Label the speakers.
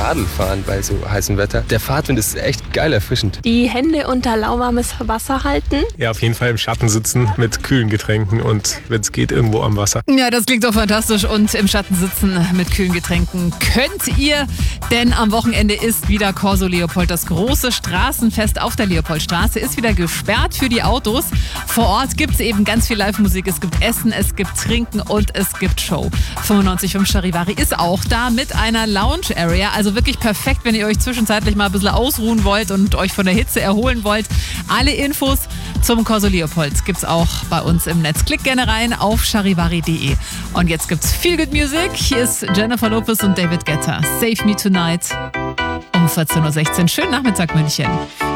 Speaker 1: Radl fahren bei so heißem Wetter. Der Fahrtwind ist echt geil erfrischend.
Speaker 2: Die Hände unter lauwarmes Wasser halten.
Speaker 3: Ja, auf jeden Fall im Schatten sitzen mit kühlen Getränken und wenn es geht, irgendwo am Wasser.
Speaker 4: Ja, das klingt doch fantastisch und im Schatten sitzen mit kühlen Getränken könnt ihr, denn am Wochenende ist wieder Corso Leopold. Das große Straßenfest auf der Leopoldstraße ist wieder gesperrt für die Autos. Vor Ort gibt es eben ganz viel Live-Musik, es gibt Essen, es gibt Trinken und es gibt Show. 95.5 Charivari ist auch da mit einer Lounge-Area, also wirklich perfekt, wenn ihr euch zwischenzeitlich mal ein bisschen ausruhen wollt und euch von der Hitze erholen wollt. Alle Infos zum Corso Leopold gibt's auch bei uns im Netz. Klickt gerne rein auf charivari.de. Und jetzt gibt's Feel Good Music. Hier ist Jennifer Lopez und David Guetta. Save Me Tonight um 14.16 Uhr. Schönen Nachmittag, München.